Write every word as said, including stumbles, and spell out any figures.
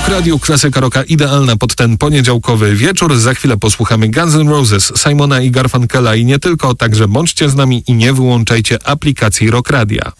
Rock Radio, klasyka rocka idealna pod ten poniedziałkowy wieczór. Za chwilę posłuchamy Guns N' Roses, Simona i Garfunkela i nie tylko, także bądźcie z nami i nie wyłączajcie aplikacji Rock Radia.